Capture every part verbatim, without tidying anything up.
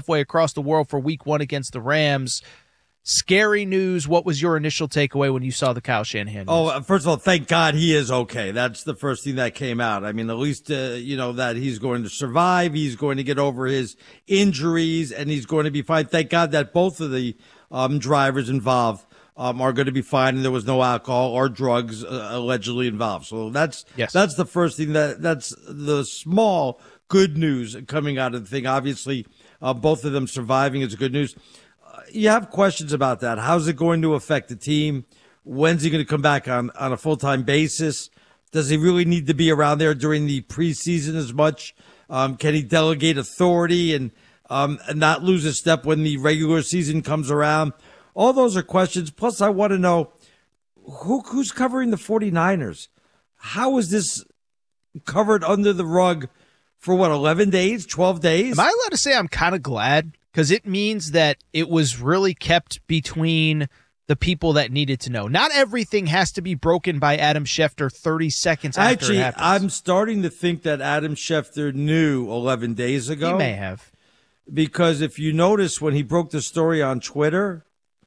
halfway across the world for week one against the Rams. Scary news. What was your initial takeaway when you saw the Kyle Shanahan news? Oh, first of all, thank God he is okay. That's the first thing that came out. I mean, at least, uh, you know, that he's going to survive. He's going to get over his injuries and he's going to be fine. Thank God that both of the um, drivers involved um, are going to be fine and there was no alcohol or drugs uh, allegedly involved. So that's, yes. that's the first thing that that's the small good news coming out of the thing. Obviously, uh, both of them surviving is good news. You have questions about that. How's it going to affect the team? When's he going to come back on, on a full-time basis? Does he really need to be around there during the preseason as much? Um, can he delegate authority and, um, and not lose a step when the regular season comes around? All those are questions. Plus, I want to know who, who's covering the 49ers? How is this covered under the rug for, what, eleven days, twelve days? Am I allowed to say I'm kind of glad? Because it means that it was really kept between the people that needed to know. Not everything has to be broken by Adam Schefter thirty seconds after Actually, it happens. I'm starting to think that Adam Schefter knew eleven days ago. He may have. Because if you notice, when he broke the story on Twitter,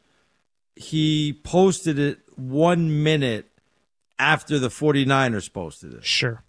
he posted it one minute after the 49ers posted it. Sure.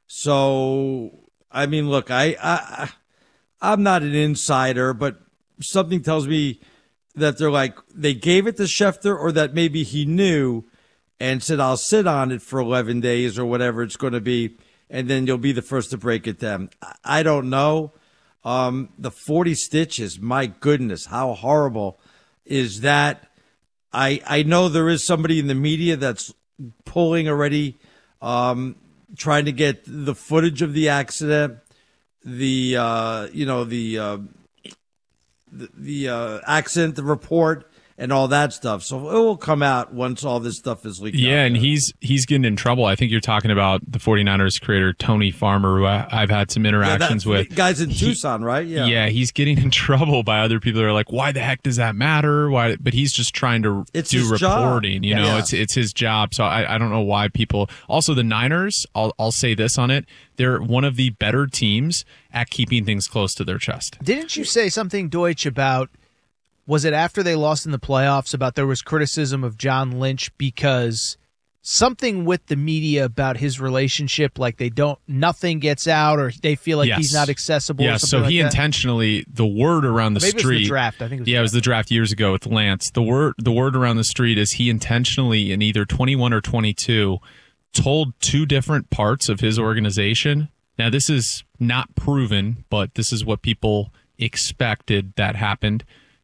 So, I mean, look, I, I, I'm not an insider, but something tells me that they're like, they gave it to Schefter or that maybe he knew and said, I'll sit on it for eleven days or whatever it's going to be, and then you'll be the first to break it down. I don't know. Um, the forty stitches, my goodness, how horrible is that? I I know there is somebody in the media that's pulling already, um, trying to get the footage of the accident, the, uh, you know, the, uh, the, the uh, accident report and all that stuff. So it will come out once all this stuff is leaked yeah, out. and he's he's getting in trouble. I think you're talking about the 49ers creator, Tony Farmer, who I, I've had some interactions yeah, with. Guys in he, Tucson, right? Yeah. Yeah, he's getting in trouble by other people that are like, why the heck does that matter? Why? But he's just trying to it's do reporting. Job. You know, yeah. it's it's his job. So I, I don't know why people. Also, the Niners, I'll, I'll say this on it. They're one of the better teams at keeping things close to their chest. Didn't you say something, Deutsch, about, was it after they lost in the playoffs, about there was criticism of John Lynch because something with the media about his relationship, like they don't, nothing gets out or they feel like yes. he's not accessible. Yeah, or so like he that? intentionally, the word around the Maybe street. It was the draft. I think it was yeah, the it was the draft years ago with Lance. The word, the word around the street is he intentionally, in either twenty-one or twenty-two, told two different parts of his organization. Now, this is not proven, but this is what people expected that happened.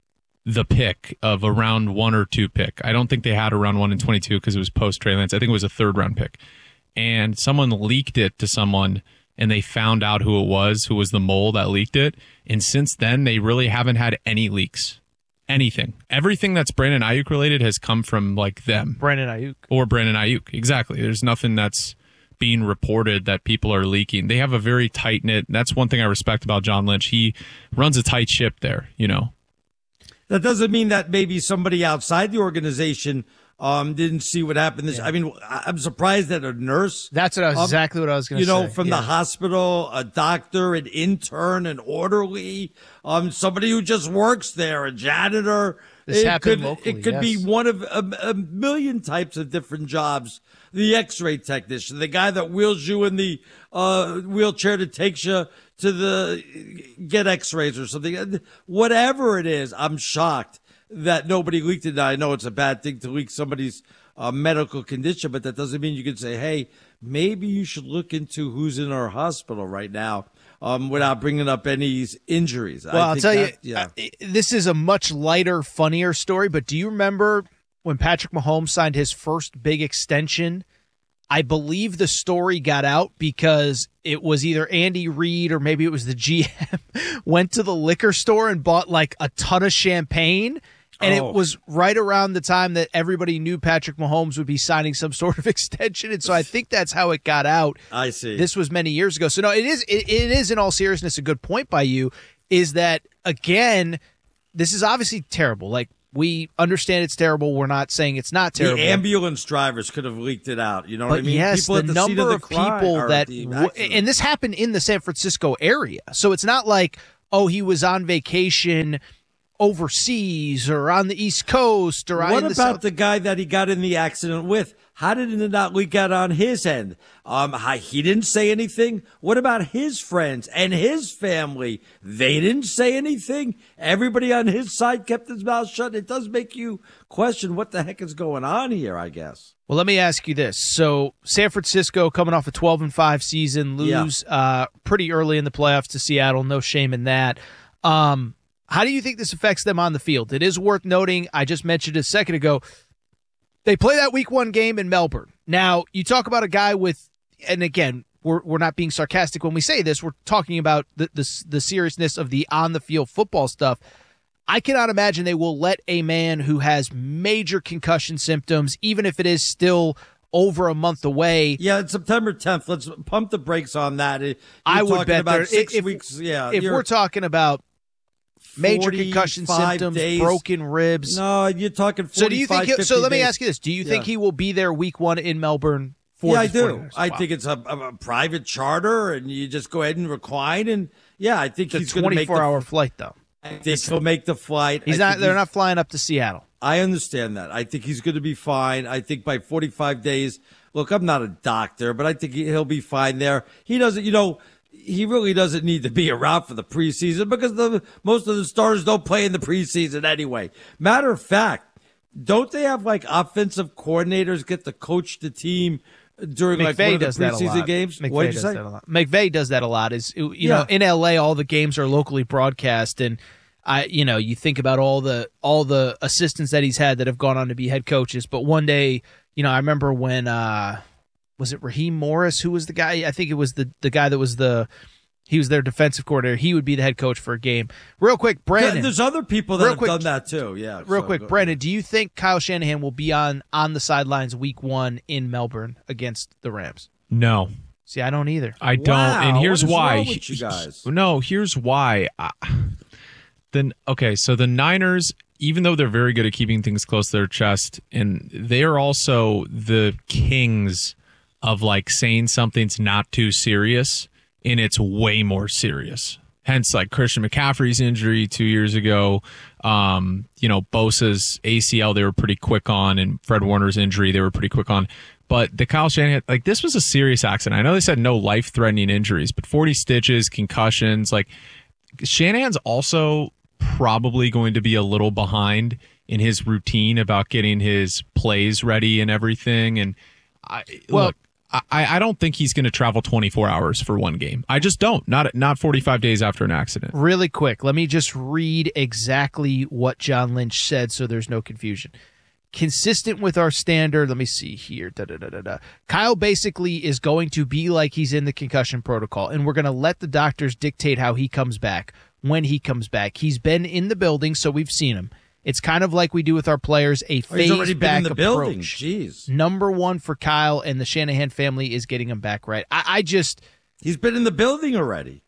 The pick of a round one or two pick. I don't think they had a round one in twenty-two because it was post Trey Lance. I think it was a third round pick. And someone leaked it to someone and they found out who it was, who was the mole that leaked it. And since then, they really haven't had any leaks. Anything. Everything that's Brandon Ayuk related has come from like them. Brandon Ayuk. Or Brandon Ayuk. Exactly. There's nothing that's being reported that people are leaking. They have a very tight knit. That's one thing I respect about John Lynch. He runs a tight ship there, you know. That doesn't mean that maybe somebody outside the organization um, didn't see what happened. This, yeah. I mean, I'm surprised that a nurse. That's what I was, um, exactly what I was going to say. You know, say. from yeah. the hospital, a doctor, an intern, an orderly, um, somebody who just works there, a janitor. This it happened could, locally, It could yes. be one of a, a million types of different jobs. The X-ray technician, the guy that wheels you in the uh, wheelchair that takes you to the get X-rays or something. Whatever it is, I'm shocked that nobody leaked it. Now, I know it's a bad thing to leak somebody's uh, medical condition, but that doesn't mean you can say, hey, maybe you should look into who's in our hospital right now um, without bringing up any injuries. Well, I I'll think tell that, you, yeah. uh, this is a much lighter, funnier story, but do you remember when Patrick Mahomes signed his first big extension? I believe the story got out because it was either Andy Reid or maybe it was the G M went to the liquor store and bought like a ton of champagne. And Oh. it was right around the time that everybody knew Patrick Mahomes would be signing some sort of extension. And so I think that's how it got out. I see. This was many years ago. So no, it is, it, it is in all seriousness a good point by you, is that, again, this is obviously terrible. Like, we understand it's terrible. We're not saying it's not terrible. The ambulance drivers could have leaked it out. You know But what I mean? yes, people the at the scene number of, of the crime people or that, the w- accident. and this happened in the San Francisco area. So it's not like, oh, he was on vacation overseas or on the East Coast or what in the about South. the guy that he got in the accident with? How did it not leak out on his end? Um, how, he didn't say anything. What about his friends and his family? They didn't say anything. Everybody on his side kept his mouth shut. It does make you question what the heck is going on here, I guess. Well, let me ask you this. So San Francisco coming off a twelve and five season, lose yeah. uh, pretty early in the playoffs to Seattle. No shame in that. Um, how do you think this affects them on the field? It is worth noting, I just mentioned a second ago, they play that week one game in Melbourne. Now, you talk about a guy with, and again, we're we're not being sarcastic when we say this. We're talking about the the, the seriousness of the on-the-field football stuff. I cannot imagine they will let a man who has major concussion symptoms, even if it is still over a month away. Yeah, it's September tenth. Let's pump the brakes on that. You're I would bet about there, six if, weeks. Yeah, if we're talking about major concussion symptoms, days. broken ribs. No, you're talking forty-five, so do you think he'll, so let me days. ask you this. Do you think yeah. he will be there week one in Melbourne for Yeah, I the do. forty-niners? I Wow. think it's a, a, a private charter, and you just go ahead and recline. And, yeah, I think It's he's a going to make the twenty-four hour flight, though. I think he'll make the flight. He's I not. think They're he's- not flying up to Seattle. I understand that. I think he's going to be fine. I think by forty-five days, look, I'm not a doctor, but I think he- he'll be fine there. He doesn't, you know, he really doesn't need to be around for the preseason because the most of the starters don't play in the preseason anyway. Matter of fact, don't they have like offensive coordinators get to coach the team during McVay like one of the does that a preseason lot. games? McVay What did you does say? that a lot. McVay does that a lot. Is you Yeah. know in L A all the games are locally broadcast, and I you know you think about all the all the assistants that he's had that have gone on to be head coaches. But one day, you know, I remember when uh, was it Raheem Morris who was the guy? I think it was the the guy that was the he was their defensive coordinator. He would be the head coach for a game. Real quick, Brandon. Yeah, there's other people that Real have quick, done that too. Yeah. Real so quick, go- Brandon, do you think Kyle Shanahan will be on on the sidelines week one in Melbourne against the Rams? No. See, I don't either. I don't. Wow, And here's what is why. wrong with you guys? No, here's why. I, then okay, so the Niners, even though they're very good at keeping things close to their chest, and they are also the kings of like saying something's not too serious and it's way more serious. Hence, like Christian McCaffrey's injury two years ago, um, you know, Bosa's A C L, they were pretty quick on, and Fred Warner's injury, they were pretty quick on. But the Kyle Shanahan, like this was a serious accident. I know they said no life-threatening injuries, but forty stitches, concussions. Like Shanahan's also probably going to be a little behind in his routine about getting his plays ready and everything. And I, Well, look, I, I don't think he's going to travel twenty-four hours for one game. I just don't. Not not forty-five days after an accident. Really quick, let me just read exactly what John Lynch said so there's no confusion. Consistent with our standard, let me see here. Da, da, da, da, da. Kyle basically is going to be like he's in the concussion protocol, and we're going to let the doctors dictate how he comes back, when he comes back. He's been in the building, so we've seen him. It's kind of like we do with our players, a Oh, he's already phased been back in the approach. building. Jeez. Number one for Kyle and the Shanahan family is getting him back right. I, I just, He's been in the building already.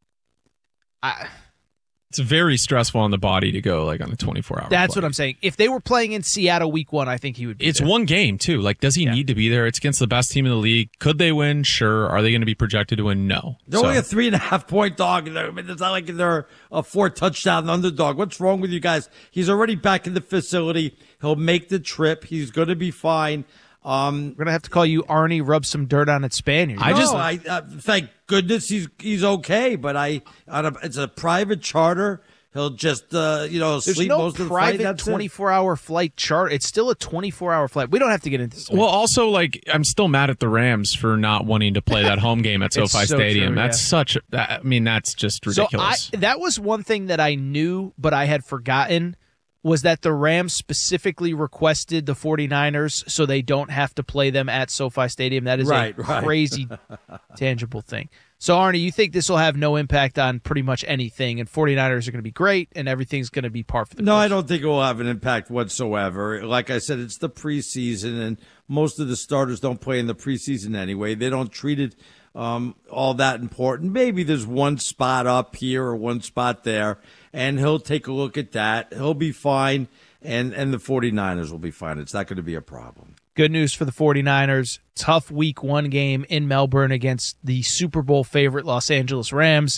I, It's very stressful on the body to go like on a twenty-four hour. that's flight. what I'm saying. If they were playing in Seattle week one, I think he would be It's there. one game too. Like, does he Yeah. need to be there? It's against the best team in the league. Could they win? Sure. Are they going to be projected to win? No. They're So- only a three and a half point dog. I mean, it's not like they're a four touchdown underdog. What's wrong with you guys? He's already back in the facility. He'll make the trip. He's going to be fine. Um, We're gonna have to call you Arnie. Rub some dirt on it, Spaniard. I no, just- I uh, thank goodness he's he's okay. But I, on a, it's a private charter. He'll just uh, you know There's sleep no most of the flight. private That's it. twenty-four hour flight chart. It's still a twenty-four hour flight. We don't have to get into this. Well, also, like, I'm still mad at the Rams for not wanting to play that home game at It's SoFi so Stadium. true, That's yeah. such. I mean, that's just so I, ridiculous. that was one thing that I knew, but I had forgotten, was that the Rams specifically requested the 49ers so they don't have to play them at SoFi Stadium. That is Right, a right. crazy, tangible thing. So, Arnie, you think this will have no impact on pretty much anything, and 49ers are going to be great, and everything's going to be par for the No, course? I don't think it will have an impact whatsoever. Like I said, it's the preseason, and most of the starters don't play in the preseason anyway. They don't treat it um, all that important. Maybe there's one spot up here or one spot there, and he'll take a look at that. He'll be fine, and, and the 49ers will be fine. It's not going to be a problem. Good news for the 49ers. Tough week one game in Melbourne against the Super Bowl favorite Los Angeles Rams.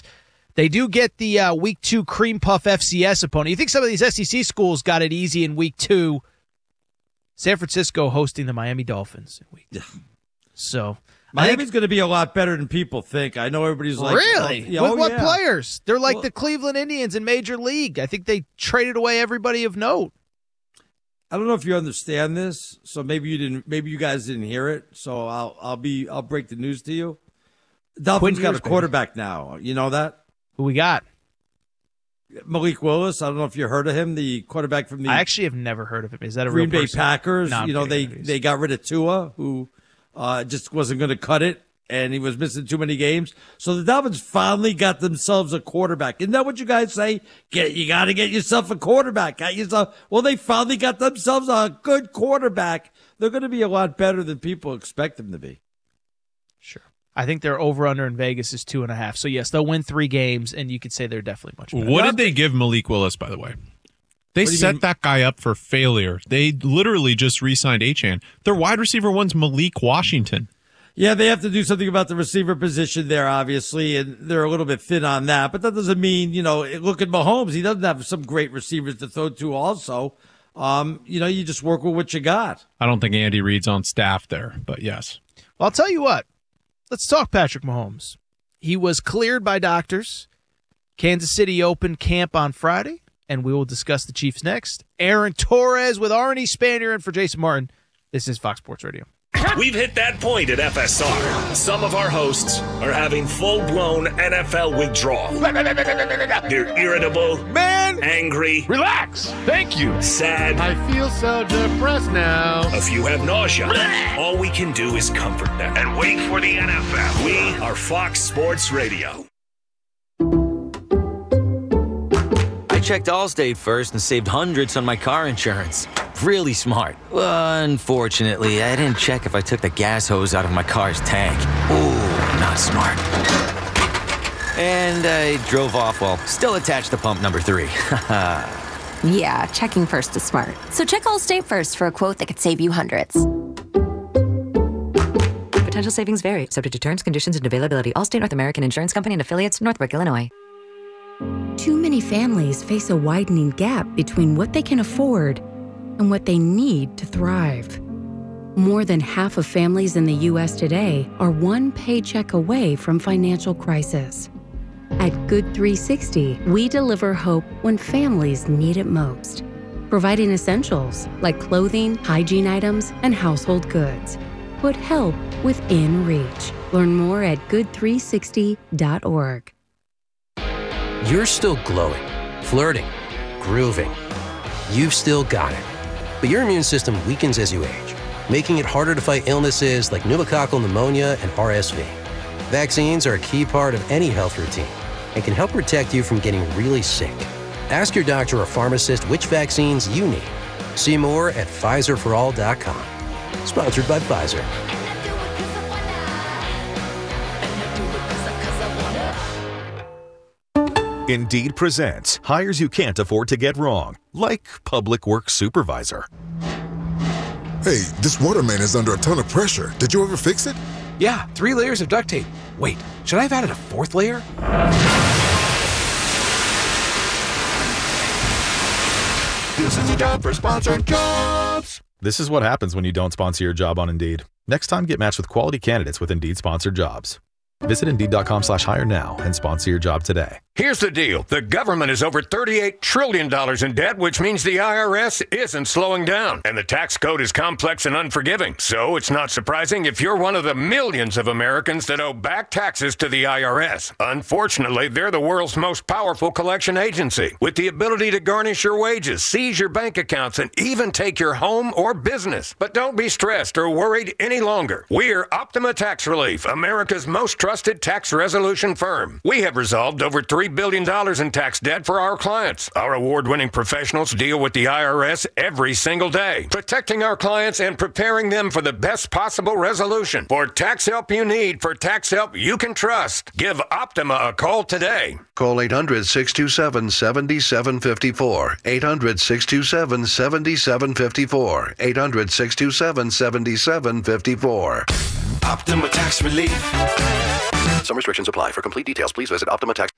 They do get the uh, week two Cream Puff F C S opponent. You think some of these S E C schools got it easy in week two? San Francisco hosting the Miami Dolphins in week two. So Miami's going to be a lot better than people think. I know everybody's like, really? Oh, yeah, With oh, what yeah. players? They're like Well, the Cleveland Indians in Major League. I think they traded away everybody of note. I don't know if you understand this, so maybe you didn't. Maybe you guys didn't hear it. So I'll I'll be I'll break the news to you. Dolphins Quinn got a Ewers, quarterback now. You know that? Who we got? Malik Willis. I don't know if you heard of him, the quarterback from the I actually have never heard of him. Is that a Green real Bay person? Packers. No, I'm you know they kidding. they got rid of Tua, who uh, just wasn't going to cut it, and he was missing too many games. So the Dolphins finally got themselves a quarterback. Isn't that what you guys say? Get you got to get yourself a quarterback. Got yourself. Well, they finally got themselves a good quarterback. They're going to be a lot better than people expect them to be. Sure. I think their over-under in Vegas is two and a half. So, yes, they'll win three games, and you could say they're definitely much better. What did they give Malik Willis, by the way? They set that guy up for failure. They literally just re-signed Achane. Their wide receiver one's Malik Washington. Yeah, they have to do something about the receiver position there, obviously, and they're a little bit thin on that. But that doesn't mean, you know, look at Mahomes. He doesn't have some great receivers to throw to also. Um, you know, you just work with what you got. I don't think Andy Reid's on staff there, but yes. Well, I'll tell you what. Let's talk Patrick Mahomes. He was cleared by doctors. Kansas City opened camp on Friday, and we will discuss the Chiefs next. Aaron Torres with Arnie Spanier and for Jason Martin. This is Fox Sports Radio. We've hit that point at F S R. Some of our hosts are having full-blown N F L withdrawal. They're irritable, Man, angry, relax. Thank you. sad. I feel so depressed now. A few have nausea. All we can do is comfort them and wait for the N F L. We are Fox Sports Radio. I checked Allstate first and saved hundreds on my car insurance. Really smart. Well, unfortunately, I didn't check if I took the gas hose out of my car's tank. Ooh, not smart. And I drove off while still attached to pump number three. Yeah, checking first is smart. So check Allstate first for a quote that could save you hundreds. Potential savings vary, subject to terms, conditions, and availability. Allstate North American Insurance Company and affiliates, Northbrook, Illinois. Too many families face a widening gap between what they can afford and what they need to thrive. More than half of families in the U S today are one paycheck away from financial crisis. At Good three sixty, we deliver hope when families need it most, providing essentials like clothing, hygiene items, and household goods. Put help within reach. Learn more at good three sixty dot org. You're still glowing, flirting, grooving. You've still got it. But your immune system weakens as you age, making it harder to fight illnesses like pneumococcal pneumonia and R S V. Vaccines are a key part of any health routine and can help protect you from getting really sick. Ask your doctor or pharmacist which vaccines you need. See more at Pfizer for all dot com. Sponsored by Pfizer. Indeed presents hires you can't afford to get wrong, like public works supervisor. Hey, this water main is under a ton of pressure. Did you ever fix it? Yeah, three layers of duct tape. Wait, should I have added a fourth layer? This is a job for sponsored jobs. This is what happens when you don't sponsor your job on Indeed. Next time, get matched with quality candidates with Indeed sponsored jobs. Visit Indeed.com slash hire now and sponsor your job today. Here's the deal. The government is over thirty-eight trillion dollars in debt, which means the I R S isn't slowing down. And the tax code is complex and unforgiving. So it's not surprising if you're one of the millions of Americans that owe back taxes to the I R S. Unfortunately, they're the world's most powerful collection agency, with the ability to garnish your wages, seize your bank accounts, and even take your home or business. But don't be stressed or worried any longer. We're Optima Tax Relief, America's most trusted tax resolution firm. We have resolved over three billion dollars in tax debt for our clients. Our award-winning professionals deal with the I R S every single day, protecting our clients and preparing them for the best possible resolution. For tax help you need, for tax help you can trust, give Optima a call today. Call eight hundred, six two seven, seven seven five four. eight hundred, six two seven, seven seven five four. eight hundred, six two seven, seven seven five four. Optima Tax Relief. Some restrictions apply. For complete details, please visit Optima Tax.